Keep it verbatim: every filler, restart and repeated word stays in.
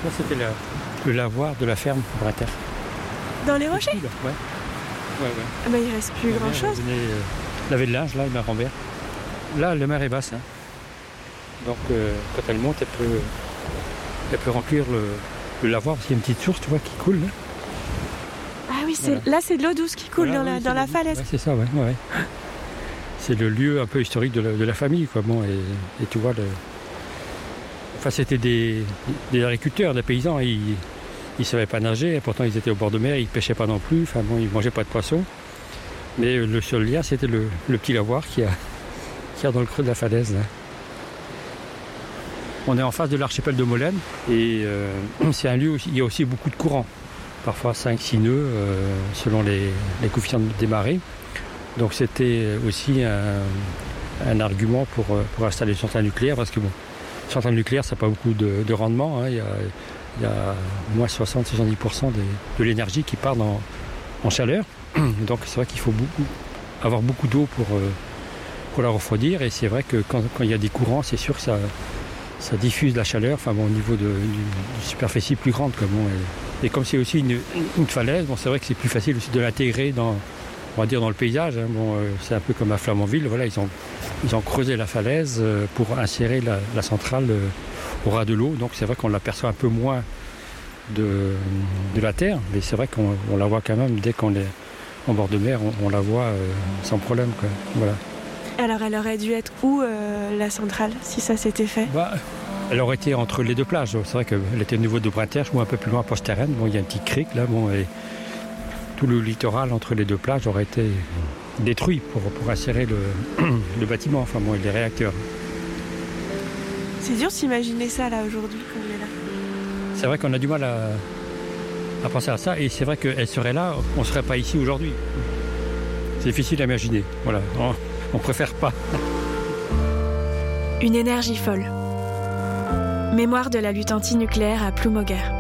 Ça, c'était la, le lavoir de la ferme Brinter. Dans les rochers? Ouais. Ouais, ouais. Ah bah, il reste plus Ma grand mère, chose. elle venait, euh, laver le linge, là, il m'a rembert. Là, la mer est basse. Hein. Donc, euh, quand elle monte, elle peut, elle peut remplir le, le lavoir, parce qu'il y a une petite source, tu vois, qui coule. Là, Ah oui, c'est, Voilà. là c'est de l'eau douce qui coule Voilà, dans, la, oui, dans c'est la le- falaise. ouais, c'est ça, ouais, ouais. C'est le lieu un peu historique de la, de la famille, quoi. Bon, et, et tu vois, le... enfin, c'était des, des agriculteurs, des paysans. Ils ne savaient pas nager, et pourtant ils étaient au bord de mer, ils ne pêchaient pas non plus. Enfin bon, ils ne mangeaient pas de poisson. Mais le seul lien, c'était le, le petit lavoir qu'il y a, qu'il y a dans le creux de la falaise. Là. On est en face de l'archipel de Molène, et euh, c'est un lieu où il y a aussi beaucoup de courants. Parfois cinq six nœuds, euh, selon les, les coefficients des marées. Donc c'était aussi un, un argument pour, pour installer une centrale nucléaire, parce que bon, une centrale nucléaire, ça n'a pas beaucoup de, de rendement. Hein. Il y a, il y a au moins soixante à soixante-dix pour cent des, de l'énergie qui part dans, en chaleur. Donc c'est vrai qu'il faut beaucoup, avoir beaucoup d'eau pour, euh, pour la refroidir. Et c'est vrai que quand, quand il y a des courants, c'est sûr que ça, ça diffuse la chaleur, enfin bon, au niveau de, du, du superficie plus grande. Quoi. Bon, et, et comme c'est aussi une, une falaise, bon, c'est vrai que c'est plus facile aussi de l'intégrer dans, on va dire, dans le paysage. Hein. Bon, euh, c'est un peu comme à Flamanville. Voilà, ils ont, ils ont creusé la falaise euh, pour insérer la, la centrale euh, au ras de l'eau. Donc c'est vrai qu'on l'aperçoit un peu moins de, de la terre, mais c'est vrai qu'on on la voit quand même dès qu'on est en bord de mer, on, on la voit euh, sans problème. Quoi. Voilà. Alors elle aurait dû être où euh, la centrale, si ça s'était fait? Bah, elle aurait été entre les deux plages. C'est vrai qu'elle était au niveau de Brinter, ou un peu plus loin à Posteren. Bon, il y a un petit cric là. Bon, et tout le littoral entre les deux plages aurait été détruit pour, pour insérer le, le bâtiment, enfin bon, et les réacteurs. C'est dur de s'imaginer ça là aujourd'hui quand on est là. C'est vrai qu'on a du mal à, à penser à ça, et c'est vrai qu'elle serait là, on ne serait pas ici aujourd'hui. C'est difficile à imaginer. Voilà, on, on préfère pas. Une énergie folle. Mémoire de la lutte anti-nucléaire à Ploumoguer.